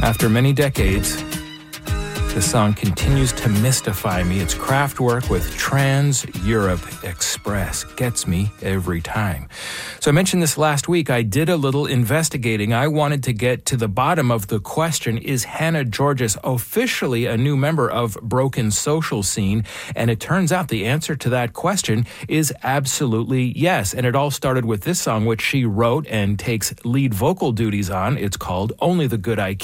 After many decades, this song continues to mystify me. Its Kraftwerk with Trans-Europe Express gets me every time. So I mentioned this last week. I did a little investigating. I wanted to get to the bottom of the question, is Hannah Georgas officially a new member of Broken Social Scene? And it turns out the answer to that question is absolutely yes. And it all started with this song, which she wrote and takes lead vocal duties on. It's called Only the Good I